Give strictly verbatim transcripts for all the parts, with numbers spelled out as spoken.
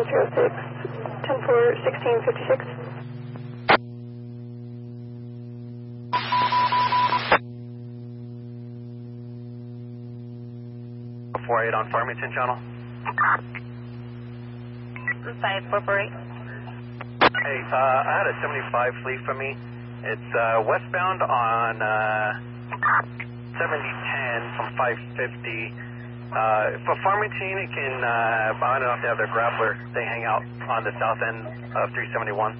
zero six, ten four, sixteen fifty-six. four eight on Farmington Channel. five four four eight. Hey, uh, I had a seventy-five fleet from me. It's uh, westbound on uh, seventy ten from five fifty. Uh, for Farmington, it can, uh, I don't know if they have their grappler. They hang out on the south end of three seventy-one.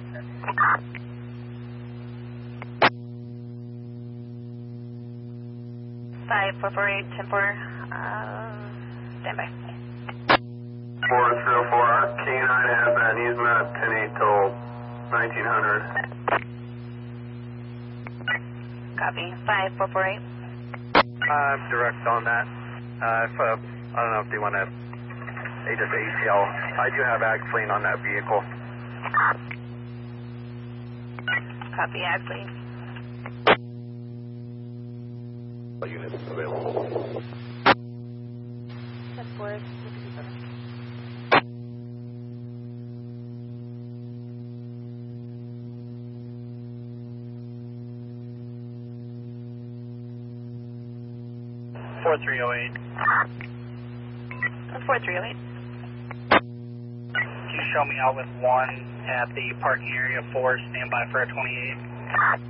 five four four eight, ten four, uh, stand by. four zero four, K nine has an easement at ten eight till nineteen hundred. Copy, five four four eight. I'm direct on that. Uh, if, uh, I don't know if they want to, they just A C L. I do have ag fleet on that vehicle. Copy, ag please. Units available. ten four, sixty-seven. four three oh eight. four three oh eight. Can you show me out with one at the parking area four, stand by for a twenty-eight?